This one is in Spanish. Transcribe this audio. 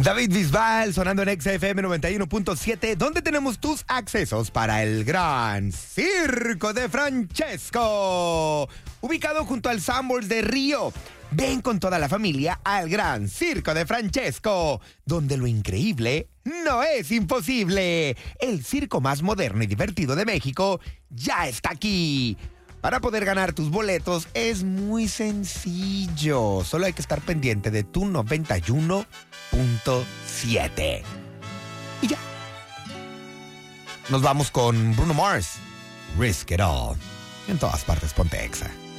David Bisbal sonando en XFM 91.7, donde tenemos tus accesos para el Gran Circo de Francesco, ubicado junto al Sanborns de Río. Ven con toda la familia al Gran Circo de Francesco, donde lo increíble no es imposible. El circo más moderno y divertido de México ya está aquí. Para poder ganar tus boletos es muy sencillo. Solo hay que estar pendiente de tu 91.7. Y ya. Nos vamos con Bruno Mars. Risk It All. En todas partes, ponte Exa.